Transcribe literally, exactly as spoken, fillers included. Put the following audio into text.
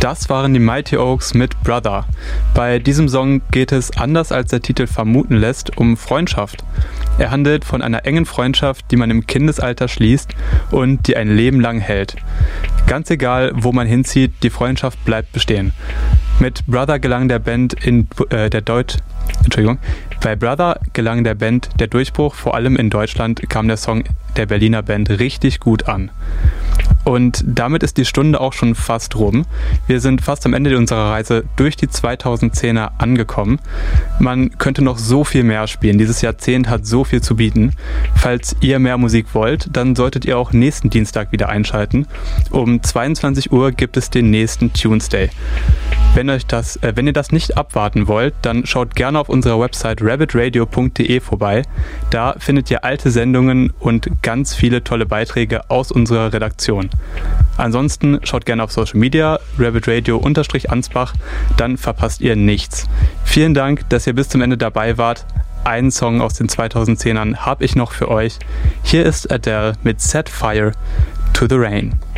Das waren die Mighty Oaks mit Brother. Bei diesem Song geht es, anders als der Titel vermuten lässt, um Freundschaft. Er handelt von einer engen Freundschaft, die man im Kindesalter schließt und die ein Leben lang hält. Ganz egal, wo man hinzieht, die Freundschaft bleibt bestehen. Mit Brother gelang der Band in äh, der Deutsch... Entschuldigung. Bei Brother gelang der Band der Durchbruch, vor allem in Deutschland kam der Song der Berliner Band richtig gut an. Und damit ist die Stunde auch schon fast rum. Wir sind fast am Ende unserer Reise durch die zweitausendzehner angekommen. Man könnte noch so viel mehr spielen. Dieses Jahrzehnt hat so viel zu bieten. Falls ihr mehr Musik wollt, dann solltet ihr auch nächsten Dienstag wieder einschalten. Um zweiundzwanzig Uhr gibt es den nächsten Tunes Day. Wenn euch das, äh, wenn ihr das nicht abwarten wollt, dann schaut gerne auf unserer Website rabbit radio punkt de vorbei. Da findet ihr alte Sendungen und ganz viele tolle Beiträge aus unserer Redaktion. Ansonsten schaut gerne auf Social Media, Rabbit Radio unterstrich Ansbach, dann verpasst ihr nichts. Vielen Dank, dass ihr bis zum Ende dabei wart. Einen Song aus den zweitausendzehnern habe ich noch für euch. Hier ist Adele mit Set Fire to the Rain.